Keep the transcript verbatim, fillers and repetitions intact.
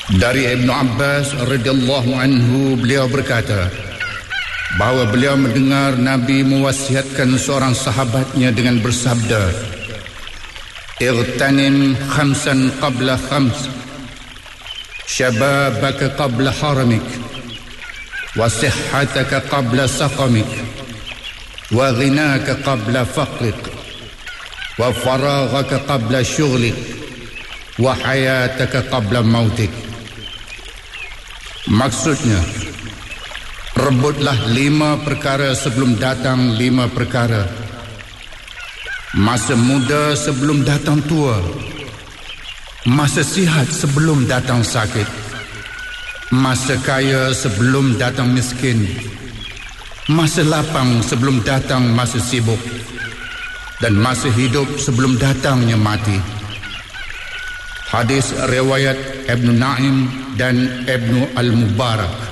Dari Ibnu Abbas radhiyallahu anhu, beliau berkata bahawa beliau mendengar Nabi mewasiatkan seorang sahabatnya dengan bersabda, "Igtanim khamsan qabla khams, syababaka qabla haramik, wa sihhataka qabla saqamik, wa ghinaka qabla faqrik, wa faraghaka qabla syughlik, wa hayataka qabla mautik." Maksudnya, rebutlah lima perkara sebelum datang lima perkara. Masa muda sebelum datang tua, masa sihat sebelum datang sakit, masa kaya sebelum datang miskin, masa lapang sebelum datang masa sibuk, dan masa hidup sebelum datangnya mati. Hadis riwayat Ibnu Naim dan Ibnu Al-Mubarak.